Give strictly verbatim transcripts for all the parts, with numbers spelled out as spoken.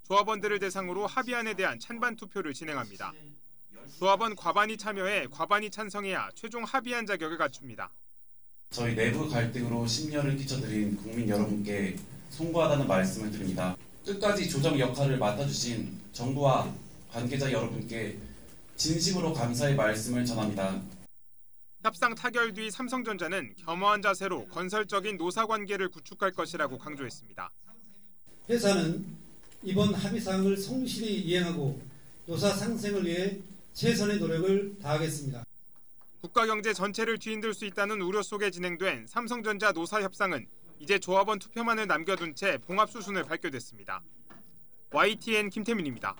조합원들을 대상으로 합의안에 대한 찬반 투표를 진행합니다. 조합원 과반이 참여해 과반이 찬성해야 최종 합의안 자격을 갖춥니다. 저희 내부 갈등으로 심려를 끼쳐드린 국민 여러분께 송구하다는 말씀을 드립니다. 끝까지 조정 역할을 맡아주신 정부와 관계자 여러분께 진심으로 감사의 말씀을 전합니다. 협상 타결 뒤 삼성전자는 겸허한 자세로 건설적인 노사관계를 구축할 것이라고 강조했습니다. 회사는 이번 합의사항을 성실히 이행하고 노사 상생을 위해 최선의 노력을 다하겠습니다. 국가 경제 전체를 뒤흔들 수 있다는 우려 속에 진행된 삼성전자 노사 협상은 이제 조합원 투표만을 남겨둔 채 봉합 수순을 밟게 됐습니다. 와이티엔 김태민입니다.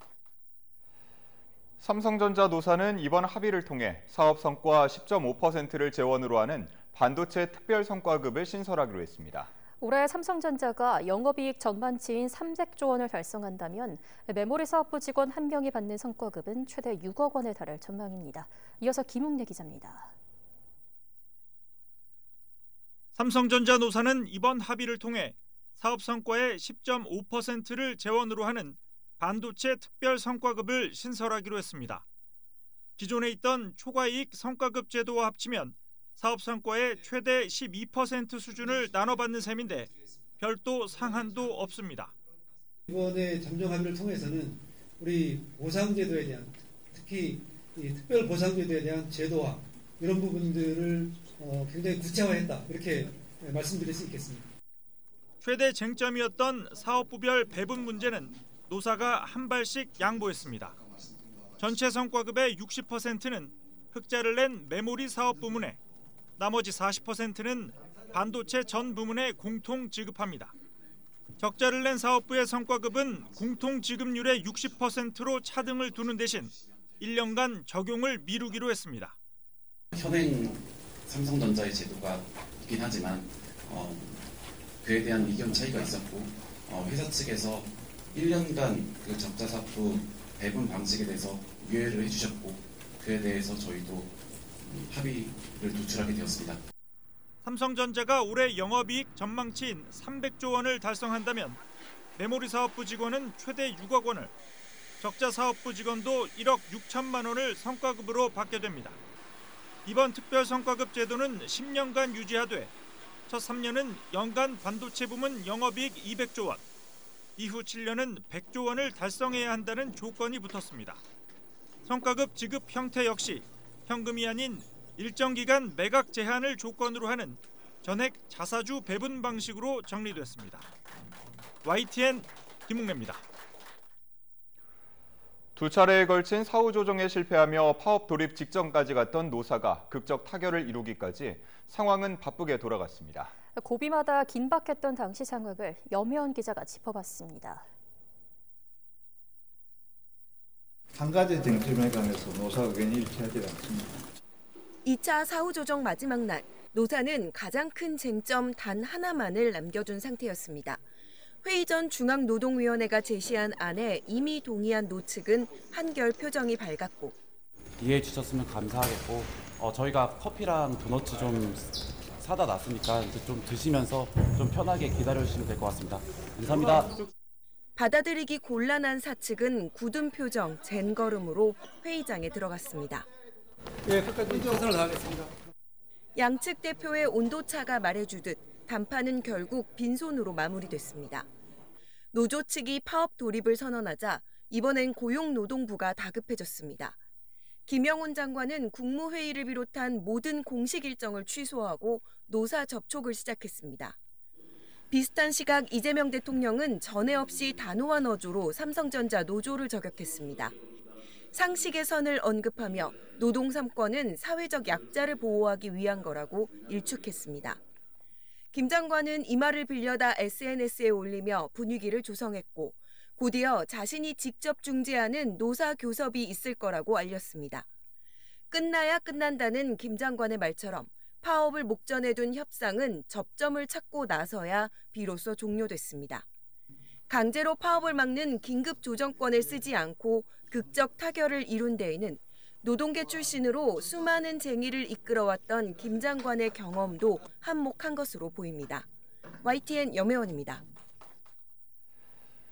삼성전자 노사는 이번 합의를 통해 사업 성과 십 점 오 퍼센트를 재원으로 하는 반도체 특별 성과급을 신설하기로 했습니다. 올해 삼성전자가 영업이익 전반치인 삼백조 원을 달성한다면 메모리 사업부 직원 한 명이 받는 성과급은 최대 육억 원에 달할 전망입니다. 이어서 김웅래 기자입니다. 삼성전자 노사는 이번 합의를 통해 사업 성과의 십 점 오 퍼센트를 재원으로 하는 반도체 특별 성과급을 신설하기로 했습니다. 기존에 있던 초과이익 성과급 제도와 합치면 사업 성과의 최대 십이 퍼센트 수준을 나눠받는 셈인데 별도 상한도 없습니다. 이번에 잠정 합의를 통해서는 우리 보상제도에 대한, 특히 이 특별 보상제도에 대한 제도화 이런 부분들을 어, 굉장히 구체화했다, 이렇게 말씀드릴 수 있겠습니다. 최대 쟁점이었던 사업부별 배분 문제는 노사가 한 발씩 양보했습니다. 전체 성과급의 육십 퍼센트는 흑자를 낸 메모리 사업 부문에, 나머지 사십 퍼센트는 반도체 전 부문에 공통 지급합니다. 적자를 낸 사업부의 성과급은 공통 지급률의 육십 퍼센트로 차등을 두는 대신 일 년간 적용을 미루기로 했습니다. 현행 삼성전자의 제도가 있긴 하지만 어, 그에 대한 의견 차이가 있었고 어, 회사 측에서 일 년간 그 적자 사업 배분 방식에 대해서 유예를 해주셨고 그에 대해서 저희도 합의를 도출하게 되었습니다. 삼성전자가 올해 영업이익 전망치인 삼백조 원을 달성한다면 메모리 사업부 직원은 최대 육억 원을, 적자 사업부 직원도 일억 육천만 원을 성과급으로 받게 됩니다. 이번 특별 성과급 제도는 십 년간 유지하되 첫 삼 년은 연간 반도체 부문 영업이익 이백조 원, 이후 칠 년은 백조 원을 달성해야 한다는 조건이 붙었습니다. 성과급 지급 형태 역시 현금이 아닌 일정 기간 매각 제한을 조건으로 하는 전액 자사주 배분 방식으로 정리됐습니다. 와이티엔 김웅래입니다. 두 차례에 걸친 사후 조정에 실패하며 파업 돌입 직전까지 갔던 노사가 극적 타결을 이루기까지 상황은 바쁘게 돌아갔습니다. 고비마다 긴박했던 당시 상황을 염혜원 기자가 짚어봤습니다. 한 가지 쟁점에 관해서 노사 의견이 일치하지 않습니다. 이 차 사후 조정 마지막 날, 노사는 가장 큰 쟁점 단 하나만을 남겨둔 상태였습니다. 회의 전 중앙노동위원회가 제시한 안에 이미 동의한 노측은 한결 표정이 밝았고, 이해해 주셨으면 감사하겠고 어, 저희가 커피랑 도넛 좀 사다 놨으니까 이제 좀 드시면서 좀 편하게 기다려주시면 될 것 같습니다. 감사합니다. 받아들이기 곤란한 사측은 굳은 표정, 젠 걸음으로 회의장에 들어갔습니다. 예, 끝까지 최선을 다하겠습니다. 양측 대표의 온도차가 말해주듯談판은 결국 빈손으로 마무리됐습니다. 노조 측이 파업 돌입을 선언하자 이번엔 고용노동부가 다급해졌습니다. 김영훈 장관은 국무회의를 비롯한 모든 공식 일정을 취소하고 노사 접촉을 시작했습니다. 비슷한 시각 이재명 대통령은 전에 없이 단호한 어조로 삼성전자 노조를 저격했습니다. 상식의 선을 언급하며 노동 삼 권은 사회적 약자를 보호하기 위한 거라고 일축했습니다. 김 장관은 이 말을 빌려다 에스엔에스에 올리며 분위기를 조성했고, 곧이어 자신이 직접 중재하는 노사 교섭이 있을 거라고 알렸습니다. 끝나야 끝난다는 김 장관의 말처럼 파업을 목전에 둔 협상은 접점을 찾고 나서야 비로소 종료됐습니다. 강제로 파업을 막는 긴급 조정권을 쓰지 않고 극적 타결을 이룬 데에는 노동계 출신으로 수많은 쟁의를 이끌어왔던 김 장관의 경험도 한몫한 것으로 보입니다. 와이티엔 염혜원입니다.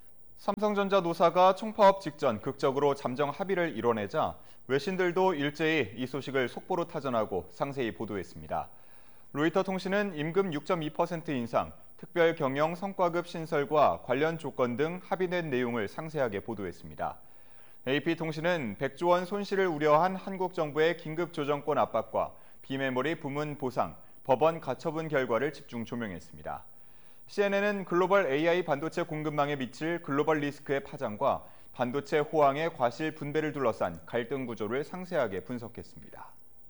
삼성전자 노사가 총파업 직전 극적으로 잠정 합의를 이뤄내자 외신들도 일제히 이 소식을 속보로 타전하고 상세히 보도했습니다. 로이터 통신은 임금 육 점 이 퍼센트 인상, 특별 경영 성과급 신설과 관련 조건 등 합의된 내용을 상세하게 보도했습니다. 에이피통신은 백조 원 손실을 우려한 한국 정부의 긴급 조정권 압박과 비메모리 부문 보상, 법원 가처분 결과를 집중 조명했습니다. 씨엔엔은 글로벌 에이아이 반도체 공급망에 미칠 글로벌 리스크의 파장과 반도체 호황의 과실 분배를 둘러싼 갈등 구조를 상세하게 분석했습니다.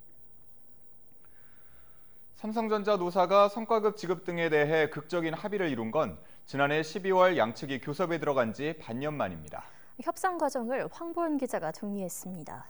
삼성전자 노사가 성과급 지급 등에 대해 극적인 합의를 이룬 건 지난해 십이월 양측이 교섭에 들어간 지 반년 만입니다. 협상 과정을 황보연 기자가 정리했습니다.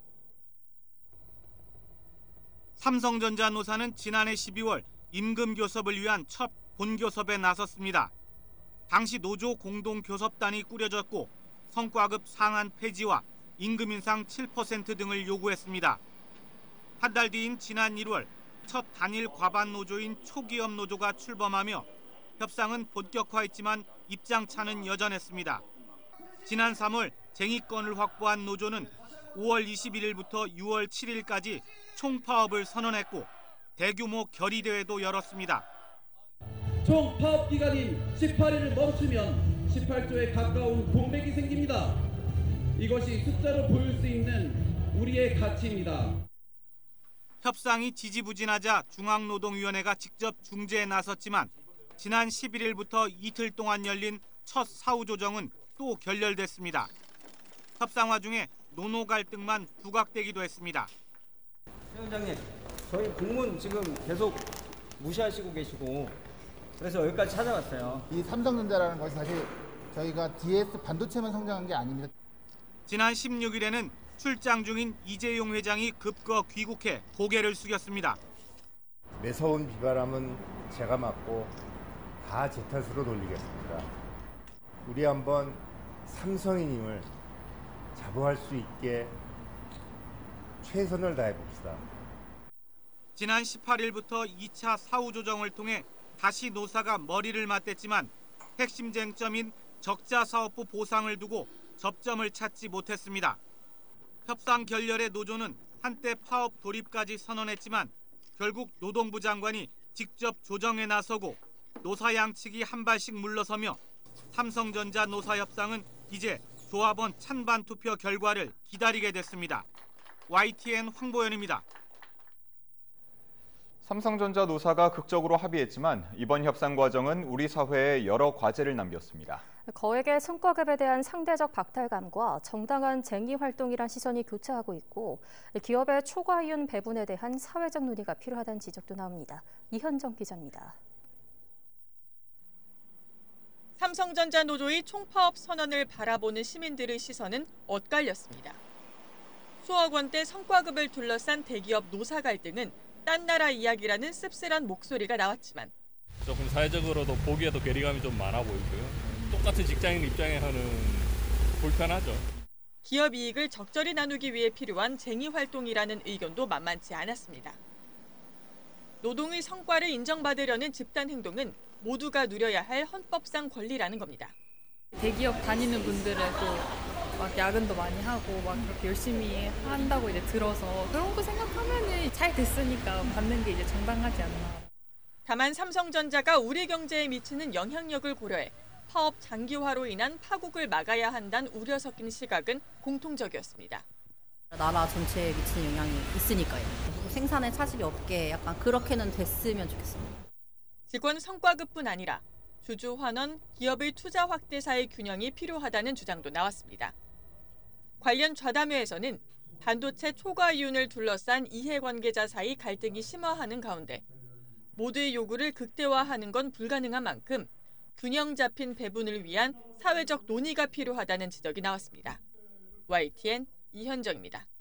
삼성전자 노사는 지난해 십이월 임금 교섭을 위한 첫 본교섭에 나섰습니다. 당시 노조 공동교섭단이 꾸려졌고 성과급 상한 폐지와 임금 인상 칠 퍼센트 등을 요구했습니다. 한 달 뒤인 지난 일월 첫 단일 과반 노조인 초기업 노조가 출범하며 협상은 본격화했지만 입장 차는 여전했습니다. 지난 삼월 쟁의권을 확보한 노조는 오월 이십일일부터 유월 칠일까지 총파업을 선언했고 대규모 결의대회도 열었습니다. 총 파업 기간인 십팔일을 멈추면 십팔조에 가까운 공백이 생깁니다. 이것이 숫자로 보일 수 있는 우리의 가치입니다. 협상이 지지부진하자 중앙노동위원회가 직접 중재에 나섰지만 지난 십일일부터 이틀 동안 열린 첫 사후조정은 또 결렬됐습니다. 협상 와중에 노노 갈등만 부각되기도 했습니다. 최 원장님, 저희 공문 지금 계속 무시하시고 계시고 그래서 여기까지 찾아왔어요. 이 삼성전자라는 것이 사실 저희가 디에스 반도체만 성장한 게 아닙니다. 지난 십육일에는 출장 중인 이재용 회장이 급거 귀국해 고개를 숙였습니다. 매서운 비바람은 제가 맞고 다 제 탓으로 돌리겠습니다. 우리 한번 삼성인임을 자부할 수 있게 최선을 다해 봅시다. 지난 십팔일부터 이 차 사후조정을 통해 다시 노사가 머리를 맞댔지만 핵심 쟁점인 적자 사업부 보상을 두고 접점을 찾지 못했습니다. 협상 결렬의 노조는 한때 파업 돌입까지 선언했지만 결국 노동부 장관이 직접 조정에 나서고 노사 양측이 한 발씩 물러서며 삼성전자 노사 협상은 이제 조합원 찬반 투표 결과를 기다리게 됐습니다. 와이티엔 황보연입니다. 삼성전자 노사가 극적으로 합의했지만 이번 협상 과정은 우리 사회에 여러 과제를 남겼습니다. 거액의 성과급에 대한 상대적 박탈감과 정당한 쟁의 활동이란 시선이 교차하고 있고 기업의 초과 이윤 배분에 대한 사회적 논의가 필요하다는 지적도 나옵니다. 이현정 기자입니다. 삼성전자 노조의 총파업 선언을 바라보는 시민들의 시선은 엇갈렸습니다. 수억 원대 성과급을 둘러싼 대기업 노사 갈등은 딴 나라 이야기라는 씁쓸한 목소리가 나왔지만 조금 사회적으로도 보기에도 괴리감이 좀 많아 보이고요. 똑같은 직장인 입장에서는 불편하죠. 기업 이익을 적절히 나누기 위해 필요한 쟁의 활동이라는 의견도 만만치 않았습니다. 노동의 성과를 인정받으려는 집단 행동은 모두가 누려야 할 헌법상 권리라는 겁니다. 대기업 다니는 분들은 또 막 야근도 많이 하고 막 그렇게 열심히 한다고 이제 들어서 그런 거 생각하면은 잘 됐으니까 받는 게 이제 정당하지 않나. 다만 삼성전자가 우리 경제에 미치는 영향력을 고려해 파업 장기화로 인한 파국을 막아야 한다는 우려 섞인 시각은 공통적이었습니다. 나라 전체에 미치는 영향이 있으니까요. 생산에 차질이 없게 약간 그렇게는 됐으면 좋겠습니다. 직원 성과급뿐 아니라 주주 환원, 기업의 투자 확대 사이 균형이 필요하다는 주장도 나왔습니다. 관련 좌담회에서는 반도체 초과 이윤을 둘러싼 이해관계자 사이 갈등이 심화하는 가운데 모두의 요구를 극대화하는 건 불가능한 만큼 균형 잡힌 배분을 위한 사회적 논의가 필요하다는 지적이 나왔습니다. 와이티엔 이현정입니다.